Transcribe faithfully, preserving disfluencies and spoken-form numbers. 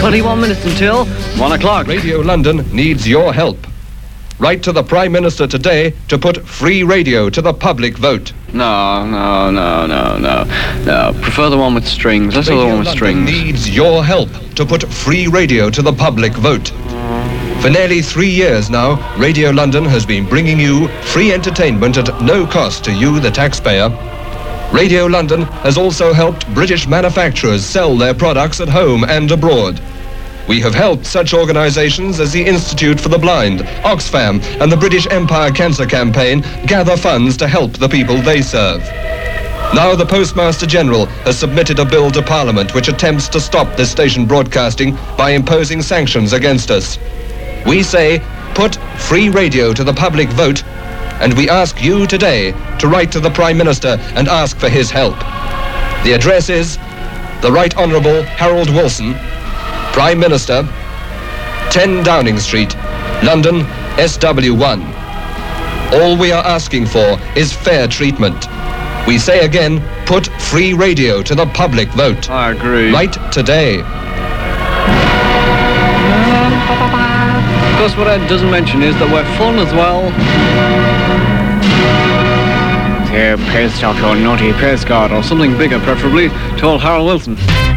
twenty-one minutes until one o'clock. Radio London needs your help. Write to the Prime Minister today to put free radio to the public vote. No, no, no, no, no. No, prefer the one with strings. Let's have the one with strings. Radio London needs your help to put free radio to the public vote. For nearly three years now, Radio London has been bringing you free entertainment at no cost to you, the taxpayer. Radio London has also helped British manufacturers sell their products at home and abroad. We have helped such organisations as the Institute for the Blind, Oxfam and the British Empire Cancer Campaign gather funds to help the people they serve. Now the Postmaster General has submitted a bill to Parliament which attempts to stop this station broadcasting by imposing sanctions against us. We say, put free radio to the public vote, and we ask you today to write to the Prime Minister and ask for his help. The address is the Right Honourable Harold Wilson, Prime Minister, ten Downing Street, London, S W one. All we are asking for is fair treatment. We say again, put free radio to the public vote. I agree. Write today. Of course, what Ed doesn't mention is that we're fun as well. Here, paste off your naughty paste card, or something bigger, preferably, to old Harold Wilson.